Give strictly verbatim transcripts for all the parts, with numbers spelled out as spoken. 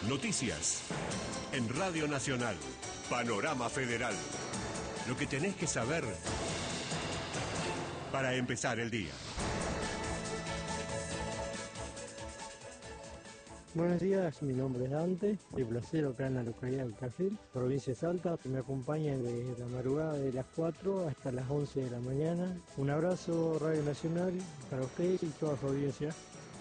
Noticias. En Radio Nacional. Panorama Federal. Lo que tenés que saber para empezar el día. Buenos días, mi nombre es Dante, de Placero, acá en la localidad del Cafil, provincia de Salta. Me acompañan desde la madrugada de las cuatro hasta las once de la mañana. Un abrazo, Radio Nacional, para usted y toda su audiencia.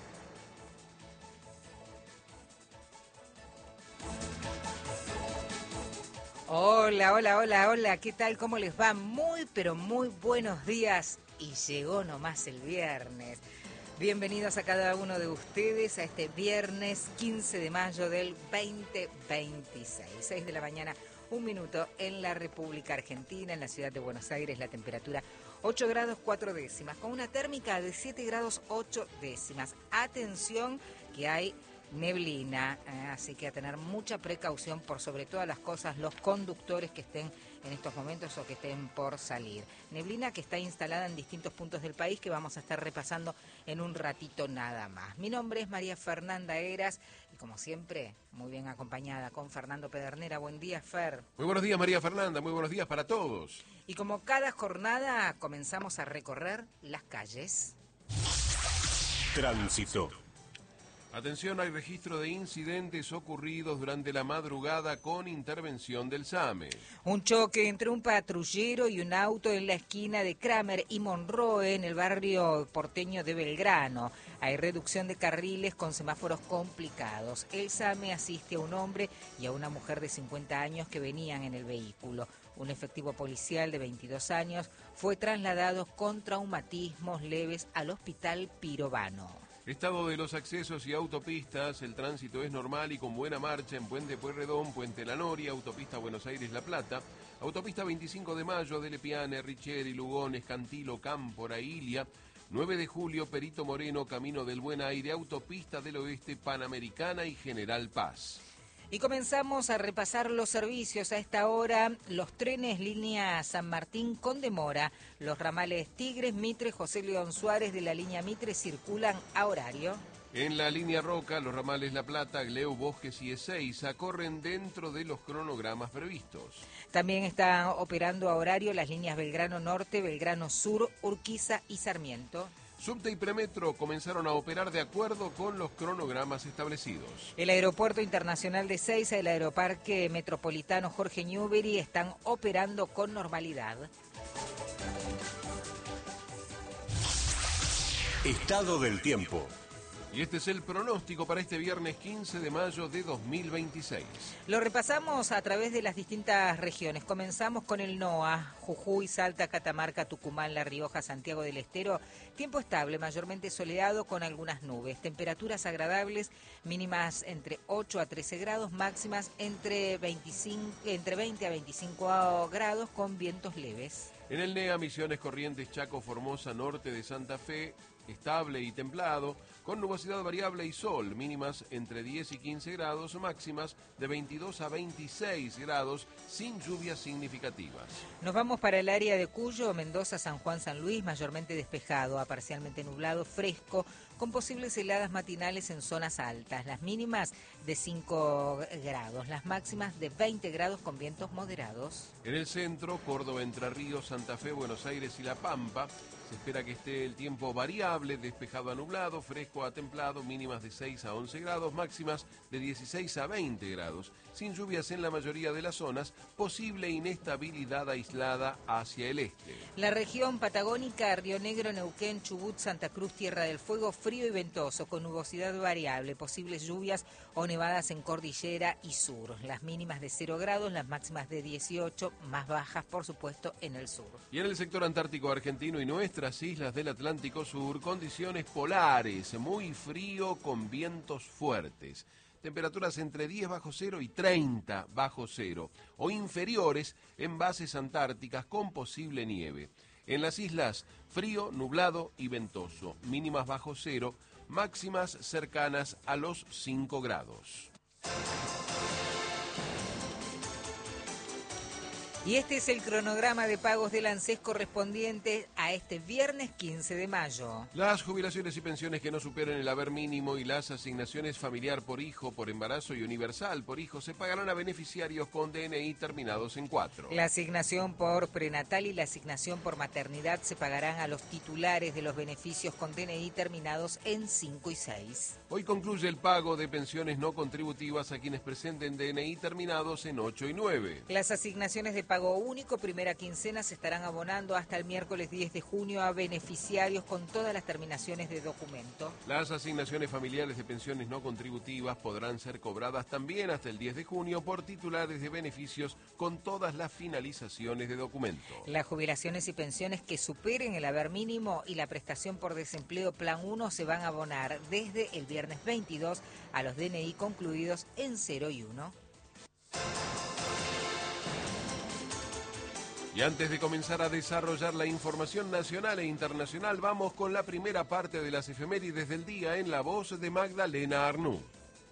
Hola, hola, hola, hola, ¿qué tal? ¿Cómo les va? Muy, pero muy buenos días. Y llegó nomás el viernes. Bienvenidos a cada uno de ustedes a este viernes quince de mayo del veinte veintiséis. seis de la mañana, un minuto en la República Argentina, en la ciudad de Buenos Aires, la temperatura ocho grados cuatro décimas, con una térmica de siete grados ocho décimas. Atención que hay neblina, eh, así que a tener mucha precaución por sobre todas las cosas los conductores que estén en estos momentos o que estén por salir. Neblina que está instalada en distintos puntos del país que vamos a estar repasando en un ratito nada más. Mi nombre es María Fernanda Heras y como siempre muy bien acompañada con Fernando Pedernera. Buen día, Fer. Muy buenos días, María Fernanda, muy buenos días para todos. Y como cada jornada comenzamos a recorrer las calles. Tránsito. Atención, hay registro de incidentes ocurridos durante la madrugada con intervención del SAME. Un choque entre un patrullero y un auto en la esquina de Kramer y Monroe en el barrio porteño de Belgrano. Hay reducción de carriles con semáforos complicados. El SAME asiste a un hombre y a una mujer de cincuenta años que venían en el vehículo. Un efectivo policial de veintidós años fue trasladado con traumatismos leves al hospital Pirovano. Estado de los accesos y autopistas, el tránsito es normal y con buena marcha en Puente Pueyrredón, Puente La Noria, Autopista Buenos Aires-La Plata, Autopista veinticinco de mayo, Delepiane, Richeri, Lugones, Cantilo, Cámpora, Ilia, nueve de julio, Perito Moreno, Camino del Buen Aire, Autopista del Oeste, Panamericana y General Paz. Y comenzamos a repasar los servicios a esta hora. Los trenes línea San Martín con demora. Los ramales Tigres, Mitre, José León Suárez de la línea Mitre circulan a horario. En la línea Roca, los ramales La Plata, Gleu, Bosques y Ezeiza corren dentro de los cronogramas previstos. También están operando a horario las líneas Belgrano Norte, Belgrano Sur, Urquiza y Sarmiento. Subte y Premetro comenzaron a operar de acuerdo con los cronogramas establecidos. El Aeropuerto Internacional de Ezeiza y el Aeroparque Metropolitano Jorge Newbery están operando con normalidad. Estado del tiempo. Y este es el pronóstico para este viernes quince de mayo de dos mil veintiséis. Lo repasamos a través de las distintas regiones. Comenzamos con el NOA, Jujuy, Salta, Catamarca, Tucumán, La Rioja, Santiago del Estero. Tiempo estable, mayormente soleado con algunas nubes. Temperaturas agradables, mínimas entre ocho a trece grados, máximas entre, veinticinco, entre veinte a veinticinco grados con vientos leves. En el NEA, Misiones, Corrientes, Chaco, Formosa, norte de Santa Fe, estable y templado, con nubosidad variable y sol, mínimas entre diez y quince grados, máximas de veintidós a veintiséis grados, sin lluvias significativas. Nos vamos para el área de Cuyo, Mendoza, San Juan, San Luis, mayormente despejado, a parcialmente nublado, fresco, con posibles heladas matinales en zonas altas, las mínimas de cinco grados, las máximas de veinte grados con vientos moderados. En el centro, Córdoba, Entre Ríos, Santa Fe, Buenos Aires y La Pampa, se espera que esté el tiempo variable, despejado a nublado, fresco a templado, mínimas de seis a once grados, máximas de dieciséis a veinte grados, sin lluvias en la mayoría de las zonas, posible inestabilidad aislada hacia el este. La región patagónica, Río Negro, Neuquén, Chubut, Santa Cruz, Tierra del Fuego, frío y ventoso, con nubosidad variable, posibles lluvias o nevadas en cordillera y sur. Las mínimas de cero grados, las máximas de dieciocho, más bajas, por supuesto, en el sur. Y en el sector antártico argentino y nuestras islas del Atlántico Sur, condiciones polares, muy frío con vientos fuertes. Temperaturas entre diez bajo cero y treinta bajo cero, o inferiores en bases antárticas con posible nieve. En las islas, frío, nublado y ventoso, mínimas bajo cero, máximas cercanas a los cinco grados. Y este es el cronograma de pagos del ANSES correspondiente a este viernes quince de mayo. Las jubilaciones y pensiones que no superen el haber mínimo y las asignaciones familiar por hijo, por embarazo y universal por hijo se pagarán a beneficiarios con D N I terminados en cuatro. La asignación por prenatal y la asignación por maternidad se pagarán a los titulares de los beneficios con D N I terminados en cinco y seis. Hoy concluye el pago de pensiones no contributivas a quienes presenten D N I terminados en ocho y nueve. Las asignaciones de pago único primera quincena se estarán abonando hasta el miércoles diez de junio a beneficiarios con todas las terminaciones de documento. Las asignaciones familiares de pensiones no contributivas podrán ser cobradas también hasta el diez de junio por titulares de beneficios con todas las finalizaciones de documento. Las jubilaciones y pensiones que superen el haber mínimo y la prestación por desempleo Plan uno se van a abonar desde el viernes veintidós a los D N I concluidos en cero y uno. Y antes de comenzar a desarrollar la información nacional e internacional, vamos con la primera parte de las efemérides del día en la voz de Magdalena Arnú.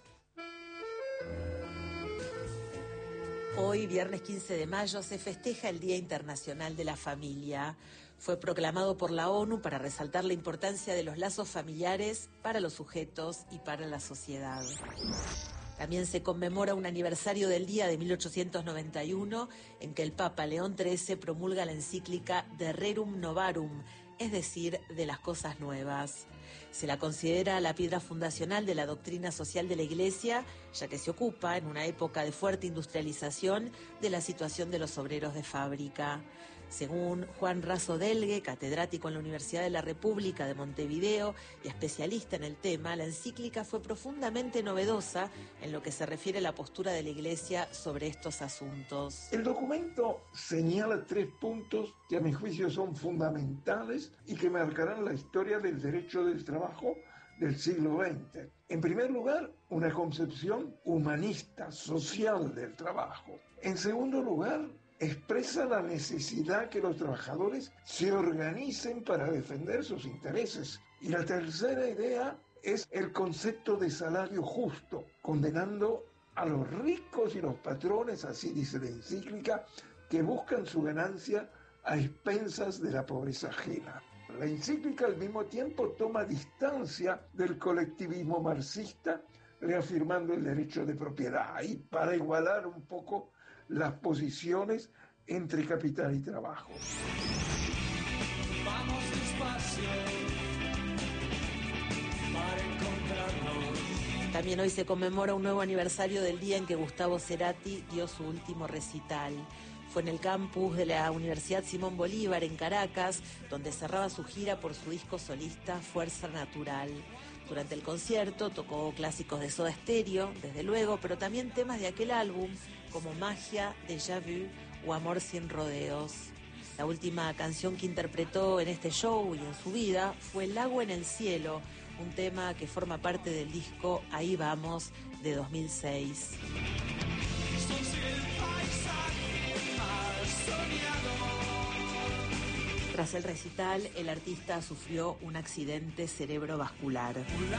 Hoy, viernes quince de mayo, se festeja el Día Internacional de la Familia. Fue proclamado por la ONU para resaltar la importancia de los lazos familiares para los sujetos y para la sociedad. También se conmemora un aniversario del día de mil ochocientos noventa y uno en que el Papa León trece promulga la encíclica De Rerum Novarum, es decir, de las cosas nuevas. Se la considera la piedra fundacional de la doctrina social de la Iglesia, ya que se ocupa, en una época de fuerte industrialización, de la situación de los obreros de fábrica. Según Juan Raso Delgue, catedrático en la Universidad de la República de Montevideo y especialista en el tema, la encíclica fue profundamente novedosa en lo que se refiere a la postura de la Iglesia sobre estos asuntos. El documento señala tres puntos que a mi juicio son fundamentales y que marcarán la historia del derecho del trabajo del siglo veinte. En primer lugar, una concepción humanista, social del trabajo. En segundo lugar, expresa la necesidad que los trabajadores se organicen para defender sus intereses. Y la tercera idea es el concepto de salario justo, condenando a los ricos y los patrones, así dice la encíclica, que buscan su ganancia a expensas de la pobreza ajena. La encíclica al mismo tiempo toma distancia del colectivismo marxista, reafirmando el derecho de propiedad, y para igualar un poco las posiciones entre capital y trabajo. Vamos despacio para encontrarnos. También hoy se conmemora un nuevo aniversario del día en que Gustavo Cerati dio su último recital. Fue en el campus de la Universidad Simón Bolívar, en Caracas, donde cerraba su gira por su disco solista Fuerza Natural. Durante el concierto tocó clásicos de Soda Stereo, desde luego, pero también temas de aquel álbum como Magia, Déjà Vu o Amor sin rodeos. La última canción que interpretó en este show y en su vida fue Lago en el cielo, un tema que forma parte del disco Ahí vamos de dos mil seis. Tras el recital, el artista sufrió un accidente cerebrovascular.